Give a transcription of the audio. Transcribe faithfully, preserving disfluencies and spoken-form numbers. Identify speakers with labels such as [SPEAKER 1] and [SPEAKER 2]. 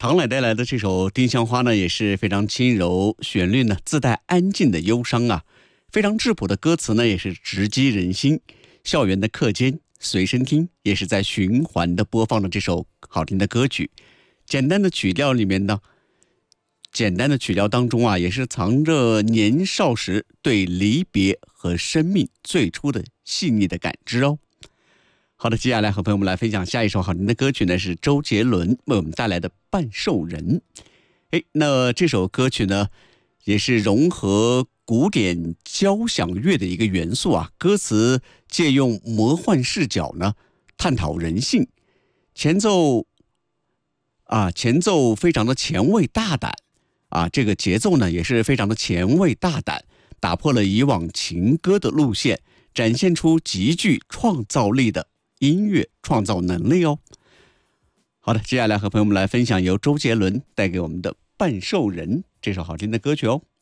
[SPEAKER 1] 唐乃带来的这首《丁香花》呢，也是非常轻柔，旋律呢自带安静的忧伤啊，非常质朴的歌词呢，也是直击人心。校园的课间随身听也是在循环的播放了这首好听的歌曲。简单的曲调里面呢，简单的曲调当中啊，也是藏着年少时对离别和生命最初的细腻的感知哦。好的，接下来和朋友们来分享下一首好听的歌曲呢，是周杰伦为我们带来的《半兽人》。哎，那这首歌曲呢，也是融合古典交响乐的一个元素啊，歌词借用魔幻视角呢，探讨人性，前奏啊，前奏非常的前卫大胆啊，这个节奏呢也是非常的前卫大胆，打破了以往情歌的路线，展现出极具创造力的音乐创造能力哦。好的，接下来和朋友们来分享由周杰伦带给我们的《半兽人》这首好听的歌曲哦。